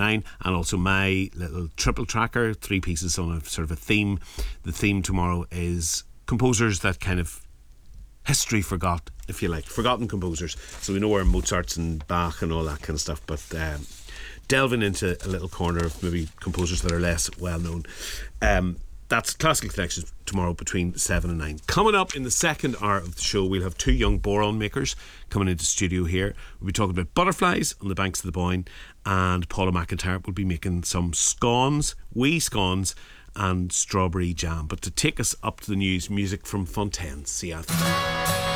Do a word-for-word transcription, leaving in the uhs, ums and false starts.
nine, and also my little triple tracker, three pieces on a sort of a theme. The theme tomorrow is composers that kind of history forgot, if you like, forgotten composers. So we know where Mozart's and Bach and all that kind of stuff, but um, delving into a little corner of maybe composers that are less well known. Um, that's Classical Connections tomorrow between seven and nine. Coming up in the second hour of the show, we'll have two young boron makers coming into studio here. We'll be talking about butterflies on the banks of the Boyne, and Paula McIntyre will be making some scones, wee scones, and strawberry jam. But to take us up to the news, music from Fontaine. See you after that.